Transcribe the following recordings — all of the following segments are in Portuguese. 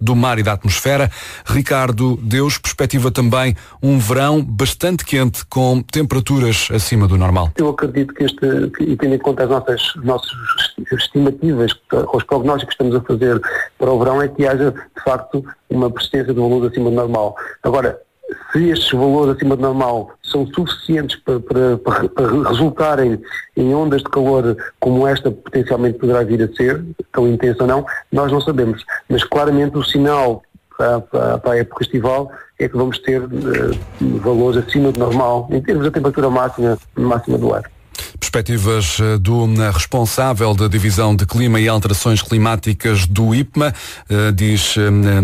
do mar e da atmosfera. Ricardo Deus perspectiva também um verão bastante quente, com temperaturas acima do normal. Eu acredito que e tendo em conta as nossas estimativas, os prognósticos que estamos a fazer para o verão, é que haja, de facto, uma persistência de valores acima do normal. Agora, se estes valores acima do normal são suficientes para resultarem em ondas de calor como esta potencialmente poderá vir a ser, tão intensa ou não, nós não sabemos. Mas claramente o sinal para a época estival é que vamos ter valores acima do normal em termos da temperatura máxima do ar. Perspectivas do responsável da Divisão de Clima e Alterações Climáticas do IPMA, diz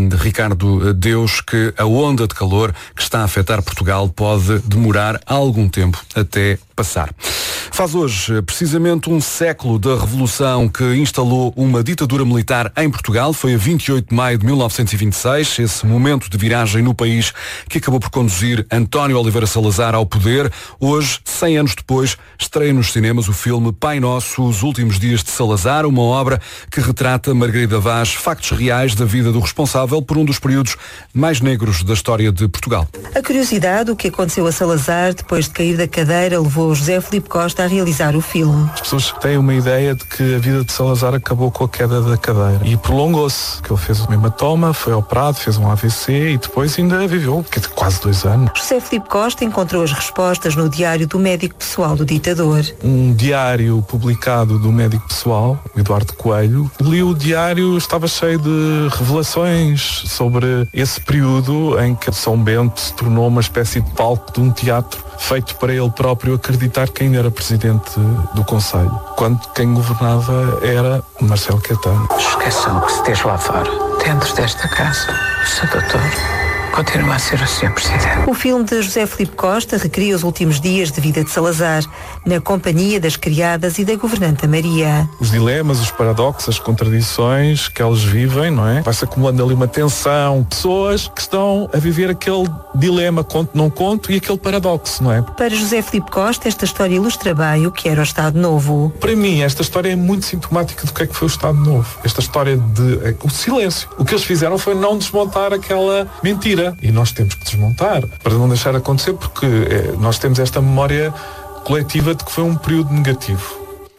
Ricardo Deus que a onda de calor que está a afetar Portugal pode demorar algum tempo até passar. Faz hoje precisamente um século da revolução que instalou uma ditadura militar em Portugal. Foi a 28 de maio de 1926, esse momento de viragem no país que acabou por conduzir António Oliveira Salazar ao poder. Hoje, 100 anos depois, estreia nos cinemas o filme Pai Nosso, Os Últimos Dias de Salazar, uma obra que retrata Margarida Vaz factos reais da vida do responsável por um dos períodos mais negros da história de Portugal. A curiosidade, o que aconteceu a Salazar depois de cair da cadeira, levou José Filipe Costa a realizar o filme. As pessoas têm uma ideia de que a vida de Salazar acabou com a queda da cadeira e prolongou-se, que ele fez um hematoma, foi operado, fez um AVC e depois ainda viveu quase 2 anos. José Filipe Costa encontrou as respostas no diário do médico pessoal do ditador. Um diário publicado do médico pessoal, Eduardo Coelho. Li o diário, estava cheio de revelações sobre esse período em que São Bento se tornou uma espécie de palco de um teatro feito para ele próprio acreditar que ainda era presidente do Conselho, quando quem governava era Marcelo Caetano. Esqueçam que se esteja lá fora, dentro desta casa, o Sr. Doutor continua a ser o Sr. Presidente. O filme de José Filipe Costa recria os últimos dias de vida de Salazar, na companhia das criadas e da governanta Maria. Os dilemas, os paradoxos, as contradições que eles vivem, não é? Vai-se acumulando ali uma tensão, pessoas que estão a viver aquele dilema, conto, não conto, e aquele paradoxo, não é? Para José Filipe Costa, esta história ilustra bem o que era o Estado Novo. Para mim, esta história é muito sintomática do que é que foi o Estado Novo. Esta história de o silêncio. O que eles fizeram foi não desmontar aquela mentira. E nós temos que desmontar para não deixar acontecer, porque nós temos esta memória coletiva de que foi um período negativo.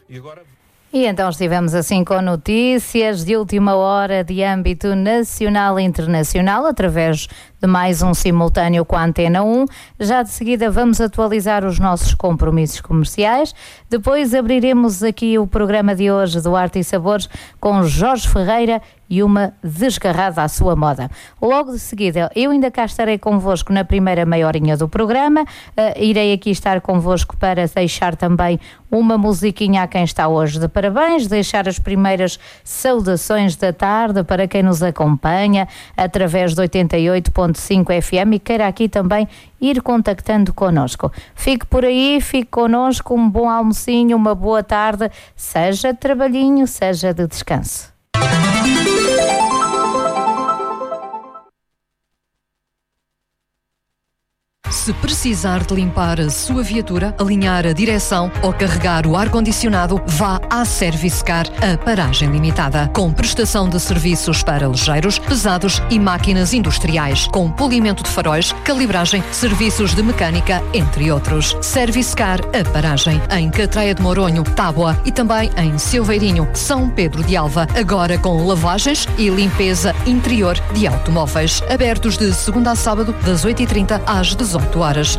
E então estivemos assim com notícias de última hora de âmbito nacional e internacional, através de mais um simultâneo com a Antena 1. Já de seguida vamos atualizar os nossos compromissos comerciais. Depois abriremos aqui o programa de hoje do Arte e Sabores com Jorge Ferreira e uma desgarrada à sua moda. Logo de seguida, eu ainda cá estarei convosco na primeira meia horinha do programa. Irei aqui estar convosco para deixar também uma musiquinha a quem está hoje de parabéns, deixar as primeiras saudações da tarde para quem nos acompanha através de 88.5 FM e queira aqui também ir contactando connosco. Fique por aí, fique connosco, um bom almocinho, uma boa tarde, seja de trabalhinho, seja de descanso. Se precisar de limpar a sua viatura, alinhar a direção ou carregar o ar-condicionado, vá à Servicecar, a paragem limitada. Com prestação de serviços para ligeiros, pesados e máquinas industriais, com polimento de faróis, calibragem, serviços de mecânica, entre outros. Servicecar, a paragem, em Catreia de Moronho, Tábua e também em Silveirinho, São Pedro de Alva, agora com lavagens e limpeza interior de automóveis. Abertos de segunda a sábado, das 8h30 às 18h.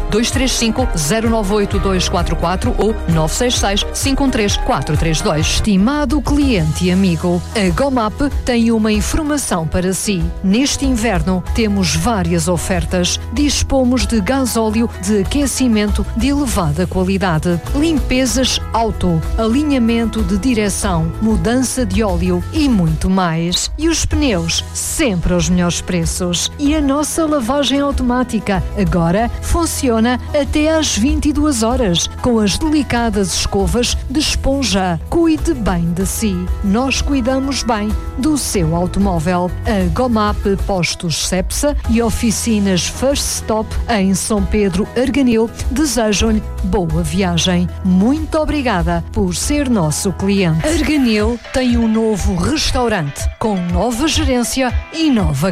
235-098-244 ou 966-513-432. Estimado cliente e amigo, a Gomap tem uma informação para si. Neste inverno temos várias ofertas. Dispomos de gasóleo de aquecimento de elevada qualidade, limpezas auto, alinhamento de direção, mudança de óleo e muito mais. E os pneus, sempre aos melhores preços. E a nossa lavagem automática, agora funciona até às 22 horas, com as delicadas escovas de esponja. Cuide bem de si. Nós cuidamos bem do seu automóvel. A Gomap Postos Cepsa e oficinas First Stop em São Pedro Arganil desejam-lhe boa viagem. Muito obrigada por ser nosso cliente. Arganil tem um novo restaurante com nova gerência e nova